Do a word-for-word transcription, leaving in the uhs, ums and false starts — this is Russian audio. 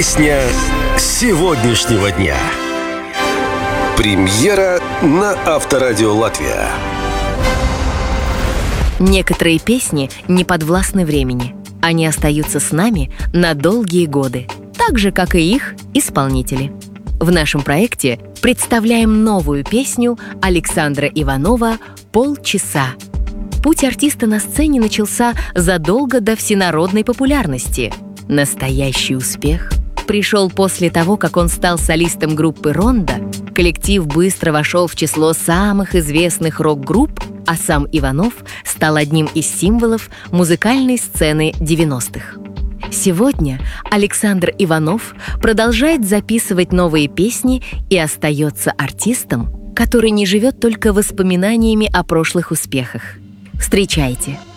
Песня сегодняшнего дня. Премьера на Авторадио Латвия. Некоторые песни не подвластны времени. Они остаются с нами на долгие годы, так же, как и их исполнители. В нашем проекте представляем новую песню Александра Иванова «Полчаса». Путь артиста на сцене начался задолго до всенародной популярности. Настоящий успех пришел после того, как он стал солистом группы «Рондо». Коллектив быстро вошел в число самых известных рок-групп, а сам Иванов стал одним из символов музыкальной сцены девяностых. Сегодня Александр Иванов продолжает записывать новые песни и остается артистом, который не живет только воспоминаниями о прошлых успехах. Встречайте!